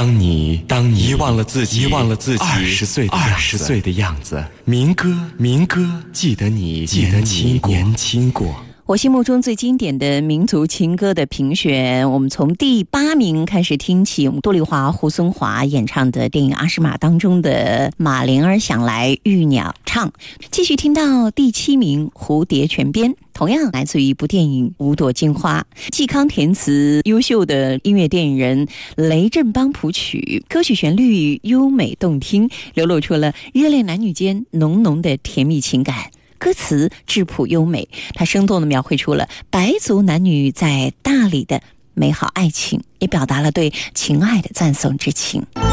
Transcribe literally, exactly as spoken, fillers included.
当你当你遗忘了自己，遗忘了自己二十岁的二十岁的样子，民歌民歌，记得你记得你年轻过。 我心目中最经典的民族情歌的评选，我们从第八名开始听起，我们杜丽华、胡松华演唱的电影《阿诗玛》当中的《马铃儿响来玉鸟唱》，继续听到第七名《蝴蝶泉边》，同样来自于一部电影《五朵金花》，季康填词，优秀的音乐电影人雷振邦谱曲，歌曲旋律优美动听，流露出了热恋男女间浓浓的甜蜜情感。歌词质朴优美，它生动地描绘出了白族男女在大理的美好爱情，也表达了对情爱的赞颂之情。